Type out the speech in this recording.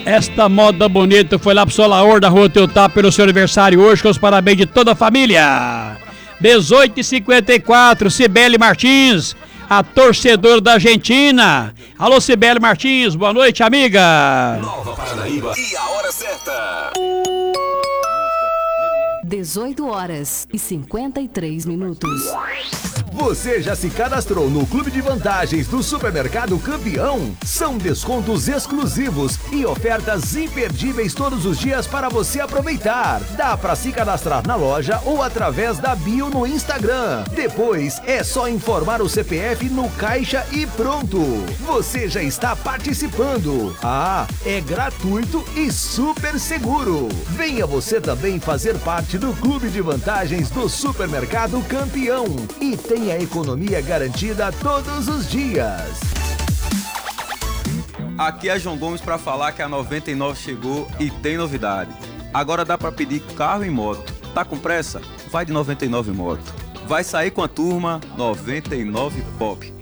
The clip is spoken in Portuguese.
Esta moda bonita foi lá pro Solaor da Rua Teutá pelo seu aniversário hoje, com os parabéns de toda a família. 18h54, Cibele Martins, a torcedora da Argentina. Alô, Cibele Martins, boa noite, amiga. Nova Paranaíba e a hora certa. 18h53. Você já se cadastrou no Clube de Vantagens do Supermercado Campeão? São descontos exclusivos e ofertas imperdíveis todos os dias para você aproveitar. Dá para se cadastrar na loja ou através da bio no Instagram. Depois é só informar o CPF no caixa e pronto. Você já está participando. Ah, é gratuito e super seguro. Venha você também fazer parte do Clube de Vantagens do Supermercado Campeão e tem a economia garantida todos os dias. Aqui é João Gomes para falar que a 99 chegou e tem novidade. Agora dá para pedir carro e moto. Tá com pressa? Vai de 99 Moto. Vai sair com a turma 99 Pop.